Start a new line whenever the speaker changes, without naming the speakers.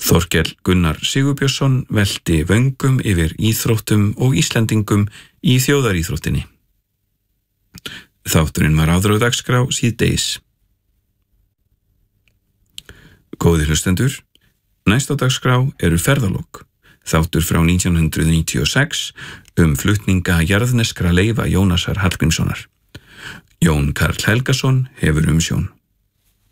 Þorkell Gunnar Sigurbjörnsson velti vöngum yfir íþróttum og Íslendingum í þjóðaríþróttinni. Þátturinn var áður á dagskrá síðdegis. Góðir hlustendur, næst á dagskrá eru ferðalok, þáttur frá 1996 flutninga jarðneskra leifa Jónasar Hallgrímssonar. Jón Karl Helgason hefur umsjón.